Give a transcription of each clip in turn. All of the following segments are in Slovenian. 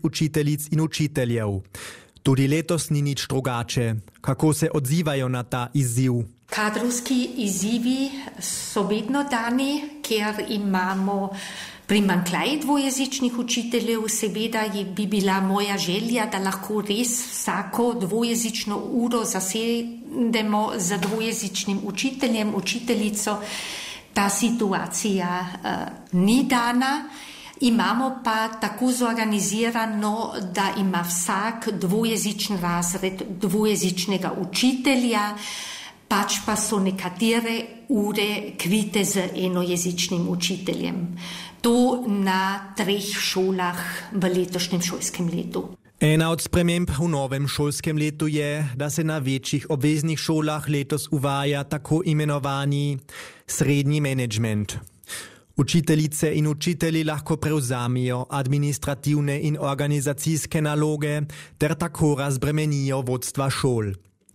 učiteljic in učiteljev. Tudi letos ni nič drugače. Kako se odzivajo na ta izziv? Kadrovski izzivi so vedno dani, ker imamo primanjkljaj dvojezičnih učiteljev. Seveda bi bila moja želja, da lahko res vsako dvojezično uro zasedemo z dvojezičnim učiteljem, učiteljico. Ta situacija ni dana. Imamo pa tako zorganizirano, da ima vsak dvojezični razred dvojezičnega učitelja, pač pa so nekatere ure krite z enojezičnim učiteljem. To na 3 šolah v letošnjem šolskem letu. Ena od sprememb v novem šolskem letu je, da se na večjih obveznih šolah letos uvaja tako imenovani srednji menedžment. Učiteljice in učitelji lahko prevzamijo administrativne in organizacijske naloge ter tako razbremenijo vodstva šol.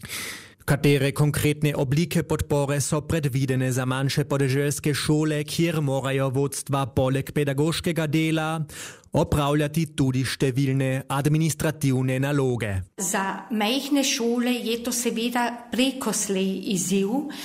Katere konkretne oblike podpore so predvidene za manjše podeželske šole, kjer morajo vodstva poleg pedagoškega dela opravljati tudi številne administrativne naloge. Za majhne šole je to seveda prekoslej izziv,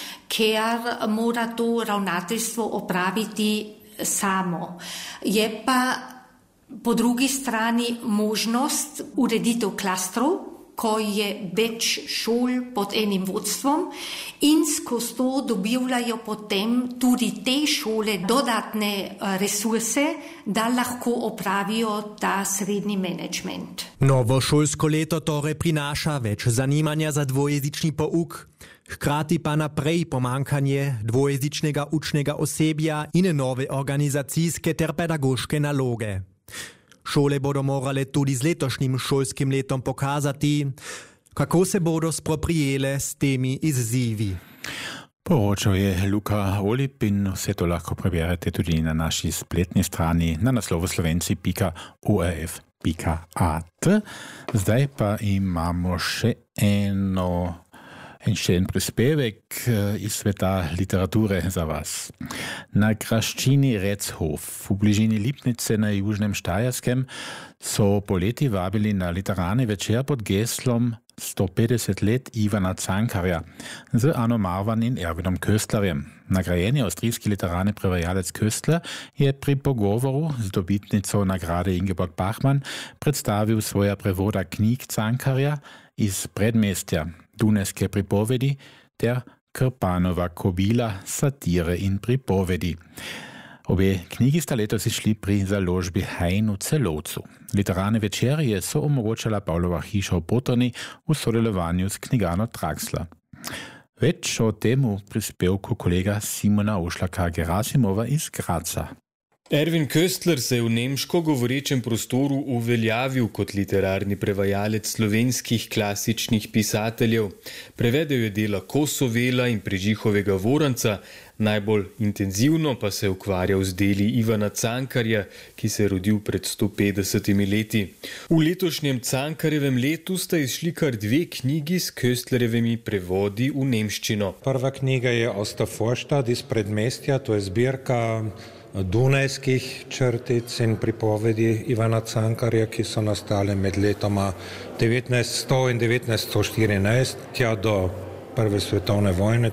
ker mora to ravnateljstvo opraviti samo. Je pa po drugi strani možnost ureditev klastrov, ko je več šol pod enim vodstvom in skozi to dobivajo potem tudi te šole dodatne resurse, da lahko opravijo ta srednji menedžment. Novo šolsko leto torej prinaša več zanimanja za dvojezični pouk, hkrati pa naprej pomankanje dvojezičnega učnega osebja in nove organizacijske ter pedagoške naloge. Šole bodo morale tudi z letošnjim šolskim letom pokazati, kako se bodo spoprijele s temi izzivi. Poročal je Luka Olip in vse to lahko preberete tudi na naši spletni strani na naslovu slovenci.orf.at. Zdaj pa imamo še en prispevek iz sveta literature za vas. Na graščini Rechof v bližini Lipnice na južnem Štajerskem so poleti vabili na literarni večer pod geslom 150 let Ivana Cankarja z Ano Marvan in Erwinom Köstlerjem. Nagrajeni avstrijski literarni prevajalec Köstler je pri pogovoru z dobitnico nagrade Ingeborg Bachmann predstavil svoja prevoda knjig Cankarja iz Predmestja, Dunajske pripovedi ter Krpanova kobila, satire in pripovedi. Obe knjigi sta letos išli pri založbi Hain v Celovcu. Literarne večerje so omogočala Pavlova hiša v Potoni v sodelovanju s knjigarno Traxler. Več o tem v prispevku kolega Simona Ošlaka-Gerasimova iz Graca. Erwin Köstler se je v nemško govorečem prostoru uveljavil kot literarni prevajalec slovenskih klasičnih pisateljev. Prevedel je dela Kosovela in Prežihovega Voranca, najbolj intenzivno pa se je ukvarjal z deli Ivana Cankarja, ki se je rodil pred 150 leti. V letošnjem Cankarjevem letu sta izšli kar 2 knjigi s Köstlerjevimi prevodi v nemščino. Prva knjiga je Ostervorstadt iz Predmestja, to je zbirka dunajskih črtic in pripovedi Ivana Cankarja, ki so nastale med letoma 1900 in 1914, tja do Prve svetovne vojne.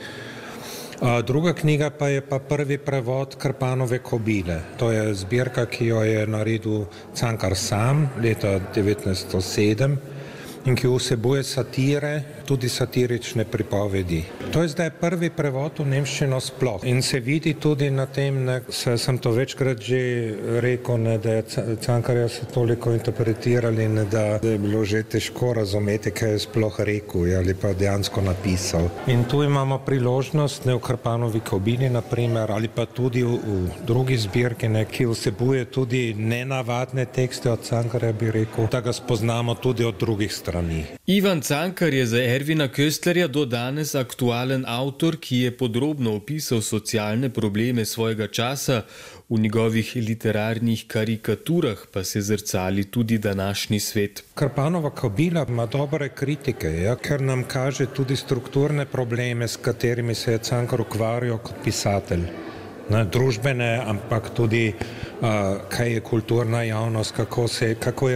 Druga knjiga pa je prvi prevod Krpanove kobile. To je zbirka, ki jo je naredil Cankar sam leta 1907 in ki vsebuje satire, tudi satirične pripovedi. To je zdaj prvi prevod v nemščino sploh. In se vidi tudi na tem, sem to večkrat že rekel, da je Cankarja se toliko interpretirali, da je bilo že težko razumeti, kaj je sploh rekel ali pa dejansko napisal. In tu imamo priložnost, v Krpanovi kobili naprimer, ali pa tudi v drugi zbirki, ki vsebuje tudi nenavadne tekste od Cankarja, bi rekel, da ga spoznamo tudi od drugih strani. Ivan Cankar je za Erwina Köstlerja do danes aktualen avtor, ki je podrobno opisal socialne probleme svojega časa, v njegovih literarnih karikaturah pa se zrcali tudi današnji svet. Krpanova kobila ima dobre kritike, ker nam kaže tudi strukturne probleme, s katerimi se je Cankar ukvarjal kot pisatelj. Družbene, ampak tudi kaj je kulturna javnost, kako je